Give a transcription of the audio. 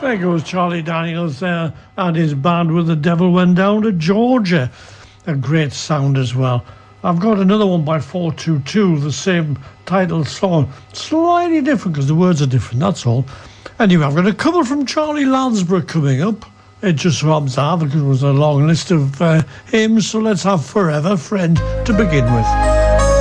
There goes Charlie Daniels there and his band with The Devil Went Down to Georgia. A great sound as well. I've got another one by 422, the same title song. Slightly different because the words are different, that's all. Anyway, I've got a couple from Charlie Lansborough coming up. It just so happens to have, because it was a long list of hymns, so let's have Forever Friend to begin with.